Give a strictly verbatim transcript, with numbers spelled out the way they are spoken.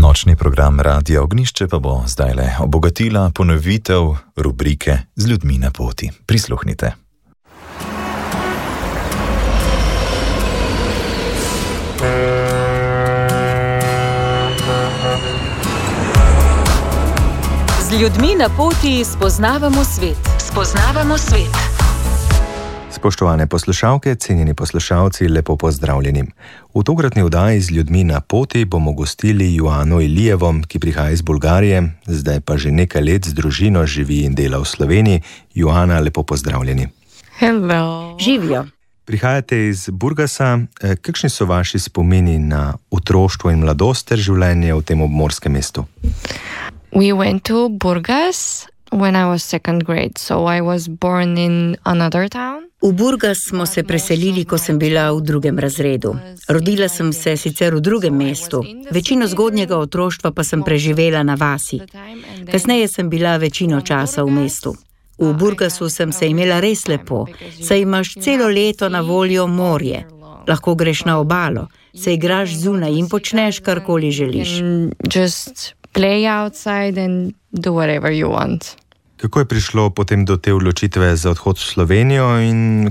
Nočni program Radia Ognišče pa bo zdajle obogatila ponovitev rubrike Z ljudmi na poti. Prisluhnite. Z ljudmi na poti spoznavamo svet. Spoznavamo svet. Spoštovane poslušalke, cenjeni poslušalci, lepo pozdravljeni. V tokratni oddaji Z ljudmi na poti bomo gostili Joano Ilijevom, ki prihaja iz Bolgarije, zdaj pa že nekaj let z družino živi in dela v Sloveniji. Joana, lepo pozdravljeni. Hello. Živijo. Prihajate iz Burgasa. Kakšni so vaši spomini na otroštvo in mladost ter življenje v tem obmorskem mestu? We went to Burgas when I was second grade, so I was born in another town. V Burgas smo se preselili, ko sem bila v drugem razredu. Rodila sem se sicer v drugem mestu, večino zgodnjega otroštva pa sem preživela na vasi. Kasneje sem bila večino časa v mestu. V Burgasu sem se imela res lepo, saj imaš celo leto na voljo morje. Lahko greš na obalo, se igraš zunaj in počneš karkoli želiš. Just play outside and do whatever you want. Kako je prišlo potem do te odločitve za odhod v Slovenijo in